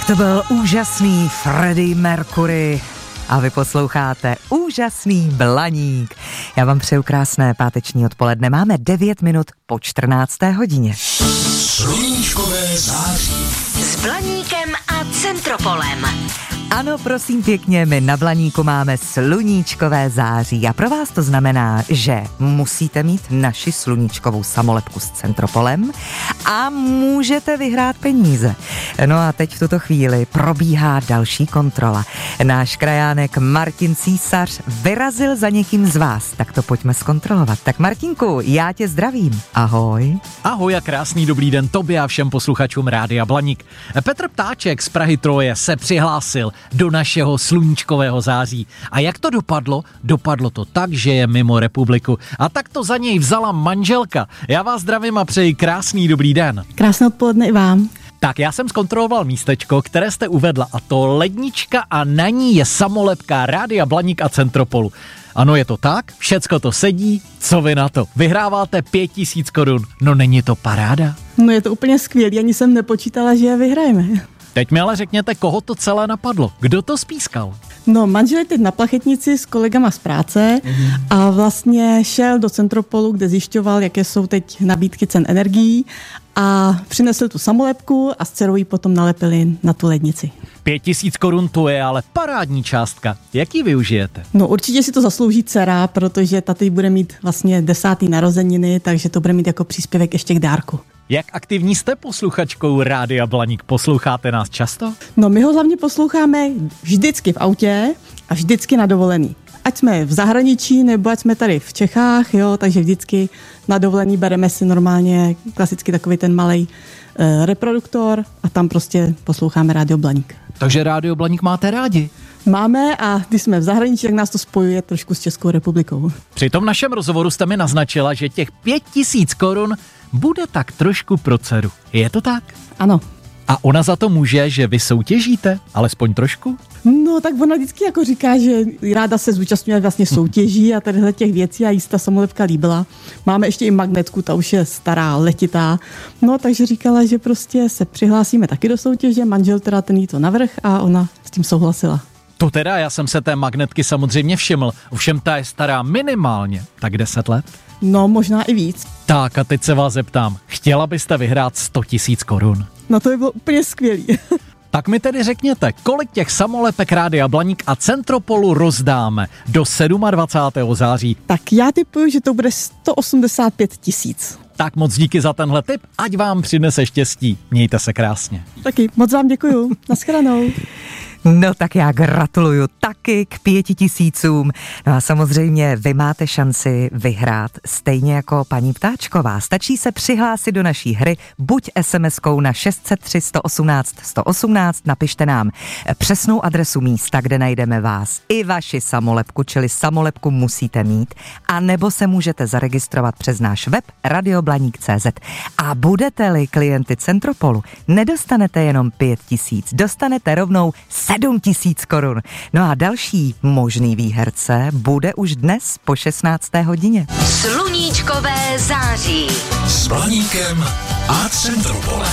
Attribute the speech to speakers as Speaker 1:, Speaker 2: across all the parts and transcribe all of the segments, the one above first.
Speaker 1: Tak to byl úžasný Freddie Mercury a vy posloucháte úžasný Blaník. Já vám přeju krásné páteční odpoledne. Máme 9 minut po 14. hodině.
Speaker 2: Sluníčkové září.
Speaker 3: S Blaníkem a Centropolem.
Speaker 1: Ano, prosím pěkně, my na Blaníku máme sluníčkové září a pro vás to znamená, že musíte mít naši sluníčkovou samolepku s Centropolem a můžete vyhrát peníze. No a teď v tuto chvíli probíhá další kontrola. Náš krajánek Martin Císař vyrazil za někým z vás, tak to pojďme zkontrolovat. Tak Martinku, já tě zdravím. Ahoj.
Speaker 4: Ahoj a krásný dobrý den tobě a všem posluchačům Rádia Blaník. Petr Ptáček z Prahy Troje se přihlásil do našeho sluníčkového září. A jak to dopadlo? Dopadlo to tak, že je mimo republiku. A tak to za něj vzala manželka. Já vás zdravím a přeji krásný dobrý den.
Speaker 5: Krásné odpoledne i vám.
Speaker 4: Tak já jsem zkontroloval místečko, které jste uvedla, a to lednička a na ní je samolepka Rádia Blaník a Centropolu. Ano, je to tak, všecko to sedí, co vy na to? Vyhráváte 5000 korun, no není to paráda?
Speaker 5: No je to úplně skvělý, ani jsem nepočítala, že je vyhrajeme.
Speaker 4: Teď mi ale řekněte, koho to celé napadlo, kdo to spískal?
Speaker 5: No, manžel je teď na plachetnici s kolegama z práce a vlastně šel do Centropolu, kde zjišťoval, jaké jsou teď nabídky cen energií a přinesl tu samolepku a s dcerou ji potom nalepili na tu lednici.
Speaker 4: 5000 korun to je ale parádní částka. Jak ji využijete?
Speaker 5: No určitě si to zaslouží dcera, protože taty bude mít vlastně 10. narozeniny, takže to bude mít jako příspěvek ještě k dárku.
Speaker 4: Jak aktivní jste posluchačkou Rádia Blaník? Posloucháte nás často?
Speaker 5: No my ho hlavně posloucháme vždycky v autě a vždycky na dovolený. Ať jsme v zahraničí, nebo ať jsme tady v Čechách, jo, takže vždycky na dovolený bereme si normálně klasicky takový ten malej reproduktor a tam prostě posloucháme Rádio Blaník.
Speaker 4: Takže Rádio Blaník máte rádi?
Speaker 5: Máme a když jsme v zahraničí, tak nás to spojuje trošku s Českou republikou.
Speaker 4: Při tom našem rozhovoru jste mi naznačila, že těch 5000 korun bude tak trošku pro dceru. Je to tak?
Speaker 5: Ano.
Speaker 4: A ona za to může, že vy soutěžíte? Alespoň trošku?
Speaker 5: No tak ona vždycky jako říká, že ráda se zúčastňuje vlastně soutěží a tadyhle těch věcí a jí ta samolepka líbila. Máme ještě i magnetku, ta už je stará, letitá. No takže říkala, že prostě se přihlásíme taky do soutěže, manžel teda ten jí to navrh a ona s tím souhlasila.
Speaker 4: To teda, já jsem se té magnetky samozřejmě všiml, ovšem ta je stará minimálně tak 10 let.
Speaker 5: No možná i víc.
Speaker 4: Tak a teď se vás zeptám, chtěla byste vyhrát 100 000 korun?
Speaker 5: No to by bylo úplně skvělý.
Speaker 4: Tak mi tedy řekněte, kolik těch samolepek Rádia Blaník a Centropolu rozdáme do 27. září?
Speaker 5: Tak já tipuju, že to bude 185 000.
Speaker 4: Tak moc díky za tenhle tip, ať vám přinese štěstí. Mějte se krásně.
Speaker 5: Taky moc vám děkuju. Naschledanou.
Speaker 1: No tak já gratuluju taky k 5000. No a samozřejmě vy máte šanci vyhrát stejně jako paní Ptáčková. Stačí se přihlásit do naší hry buď SMS-kou na 603 118 118, napište nám přesnou adresu místa, kde najdeme vás i vaši samolepku, čili samolepku musíte mít, a nebo se můžete zaregistrovat přes náš web radioblaník.cz. A budete-li klienty Centropolu, nedostanete jenom 5000, dostanete rovnou 7000 korun. No a další možný výherce bude už dnes po 16. hodině.
Speaker 3: Sluníčkové září.
Speaker 2: S Blaníkem a Centropolem.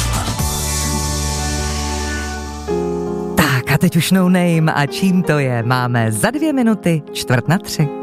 Speaker 1: Tak a teď už no name a čím to je? Máme za 2 minuty 2:45.